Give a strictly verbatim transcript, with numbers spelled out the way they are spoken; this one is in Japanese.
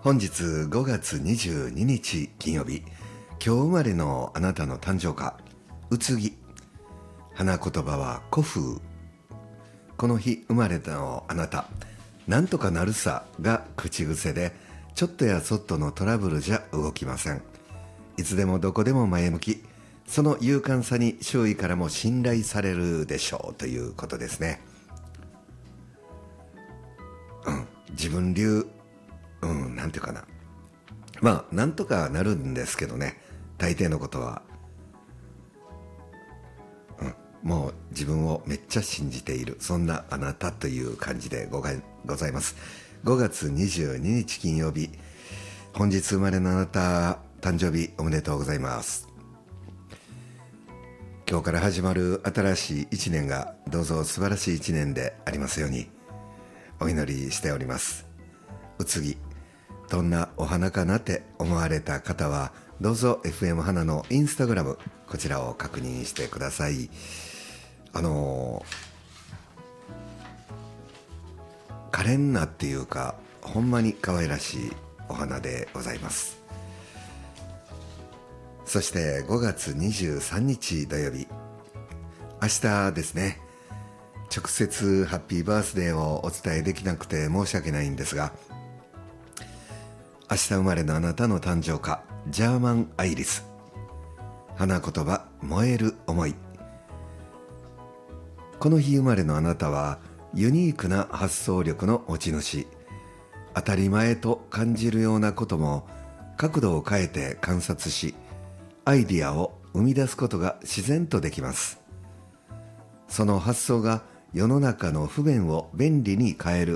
本日ごがつにじゅうににち金曜日、今日生まれのあなたの誕生花、うつぎ。花言葉は古風。この日生まれたのあなた、なんとかなるさが口癖で、ちょっとやそっとのトラブルじゃ動きません。いつでもどこでも前向き、その勇敢さに周囲からも信頼されるでしょうということですね。うん、自分流、うん、なんていうかな。まあ、なんとかなるんですけどね、大抵のことは。うん、もう自分をめっちゃ信じている、そんなあなたという感じで ご, がございます。ごがつにじゅうににち金曜日、本日生まれのあなた、誕生日おめでとうございます。今日から始まる新しい一年がどうぞ素晴らしい一年でありますようにお祈りしております。うつぎ、どんなお花かなって思われた方はどうぞ エフエム 花のインスタグラム、こちらを確認してください。あのー、可憐なっていうかほんまに可愛らしいお花でございます。そしてごがつにじゅうさんにち土曜日、明日ですね。直接ハッピーバースデーをお伝えできなくて申し訳ないんですが、明日生まれのあなたの誕生花、ジャーマンアイリス。花言葉、燃える思い。この日生まれのあなたはユニークな発想力の持ち主。当たり前と感じるようなことも角度を変えて観察し、アイディアを生み出すことが自然とできます。その発想が世の中の不便を便利に変える